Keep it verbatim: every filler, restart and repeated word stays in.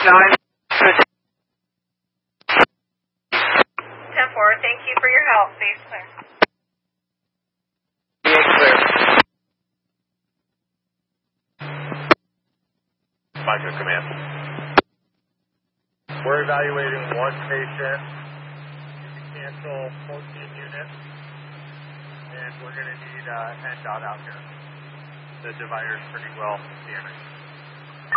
nine. ten four, thank you for your help. Base clear. Base clear. Micro Command. We're evaluating one patient. You can cancel fourteen units. And we're going to need uh, N dot out here. The divider's pretty well damaged.